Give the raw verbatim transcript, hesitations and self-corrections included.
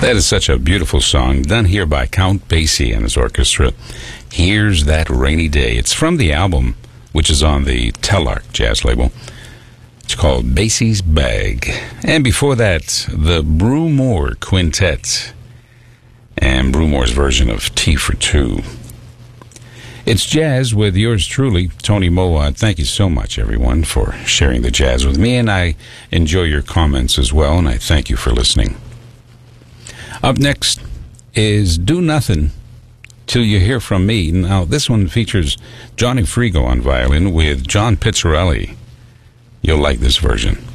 That is such a beautiful song, done here by Count Basie and his orchestra. Here's That Rainy Day. It's from the album, which is on the Telarc jazz label. It's called Basie's Bag. And before that, the Brewmore Quintet and Brewmore's version of Tea for Two. It's jazz with yours truly, Tony Moa. Thank you so much, everyone, for sharing the jazz with me, and I enjoy your comments as well, and I thank you for listening. Up next is Do Nothing Till You Hear From Me. Now, this one features Johnny Frigo on violin with John Pizzarelli. You'll like this version.